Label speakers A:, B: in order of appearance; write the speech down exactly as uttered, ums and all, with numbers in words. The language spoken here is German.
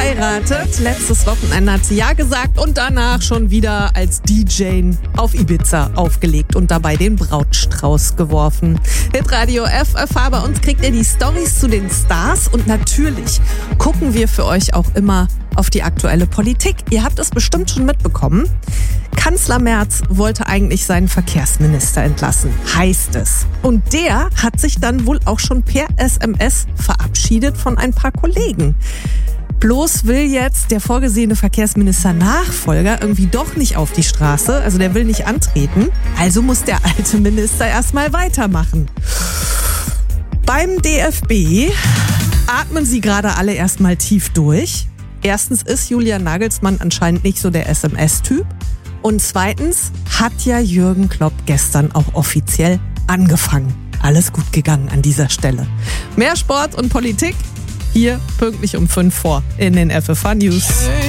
A: verheiratet. Letztes Wochenende hat sie ja gesagt und danach schon wieder als D J auf Ibiza aufgelegt und dabei den Brautstrauß geworfen. Hitradio F F H, bei uns kriegt ihr die Storys zu den Stars und natürlich gucken wir für euch auch immer auf die aktuelle Politik. Ihr habt es bestimmt schon mitbekommen. Kanzler Merz wollte eigentlich seinen Verkehrsminister entlassen, heißt es. Und der hat sich dann wohl auch schon per S M S verabschiedet von ein paar Kollegen. Bloß will jetzt der vorgesehene Verkehrsminister-Nachfolger irgendwie doch nicht auf die Straße, also der will nicht antreten. Also muss der alte Minister erstmal weitermachen. Beim D F B atmen sie gerade alle erstmal tief durch. Erstens ist Julian Nagelsmann anscheinend nicht so der S M S-Typ. Und zweitens hat ja Jürgen Klopp gestern auch offiziell angefangen. Alles gut gegangen an dieser Stelle. Mehr Sport und Politik hier pünktlich um fünf vor in den F F H News.